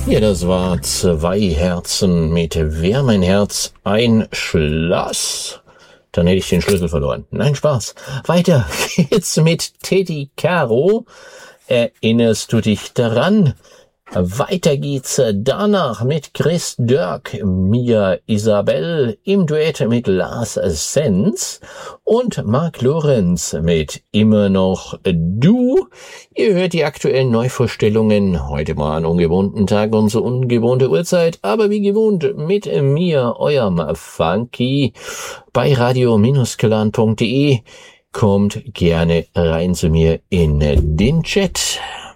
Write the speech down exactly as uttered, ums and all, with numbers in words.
Ja, das war Zwei Herzen mit Wer mein Herz ein Schloss. Dann hätte ich den Schlüssel verloren. Nein, Spaß. Weiter geht's mit Teddy Caro. Erinnerst du dich daran? Weiter geht's danach mit Chris Dirk, Mia Isabel im Duett mit Lars Sens und Mark Lorenz mit Immer noch du. Ihr hört die aktuellen Neuvorstellungen heute mal an ungewohnten Tag und zur ungewohnte Uhrzeit, aber wie gewohnt mit mir, eurem Funky, bei radio clan punkt de. Kommt gerne rein zu mir in den Chat.